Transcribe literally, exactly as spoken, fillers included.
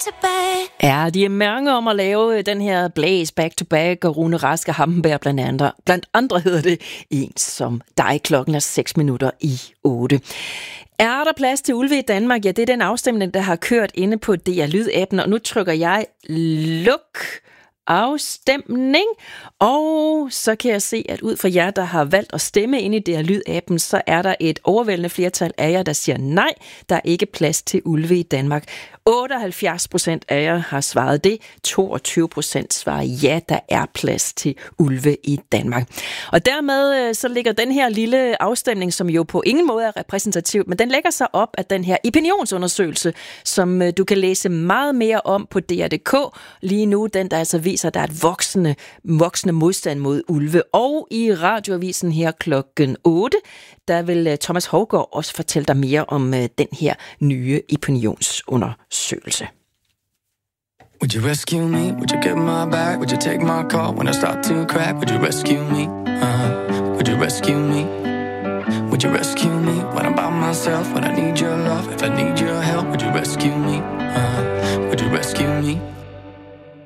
to back. Ja, de er mange om at lave den her Blaze back to back, og Rune Rask og Hampenberg blandt andre. Blandt andre hedder det En som dig. Klokken er seks minutter i otte. Er der plads til ulve i Danmark? Ja, det er den afstemning, der har kørt inde på D R Lyd-appen, og nu trykker jeg luk afstemning, og så kan jeg se, at ud fra jer, der har valgt at stemme ind i D R Lyd-appen, så er der et overvældende flertal af jer, der siger nej, der er ikke plads til ulve i Danmark. otteoghalvfjerds procent af jer har svaret det, toogtyve procent svarer ja, der er plads til ulve i Danmark. Og dermed så ligger den her lille afstemning, som jo på ingen måde er repræsentativ, men den lægger sig op af den her opinionsundersøgelse, som du kan læse meget mere om på D R punktum d k lige nu, den der altså viser, at der er et voksende, voksende modstand mod ulve. Og i radioavisen her klokken otte, der vil Thomas Hougaard også fortælle dig mere om den her nye opinionsundersøgelse. Would you rescue me? Would you get my back? Would you take my call when I start to crack? Would you rescue me? Uh-huh. Would you rescue me? Would you rescue me when I'm by myself? When I need your love, if I need your help, would you rescue me? Uh-huh. Would you rescue me?